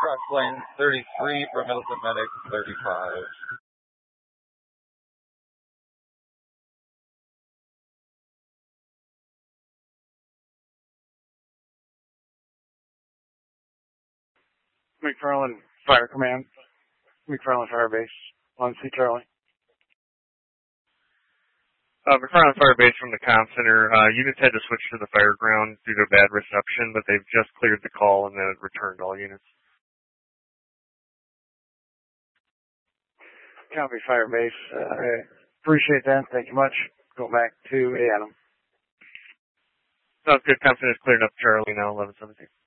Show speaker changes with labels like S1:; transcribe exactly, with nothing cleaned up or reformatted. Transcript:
S1: Cross Lane thirty-three for Middleton Medic thirty-five.
S2: McFarland Fire Command, McFarland Fire Base, one C Charlie.
S3: Uh, McFarland Fire Base from the comm center. Uh, units had to switch to the fire ground due to bad reception, but they've just cleared the call and then it returned all units.
S2: Copy Fire Base. Uh, I appreciate that. Thank you much. Go back to Adam.
S3: Sounds good. Comm center is cleared up Charlie now, eleven seventeen.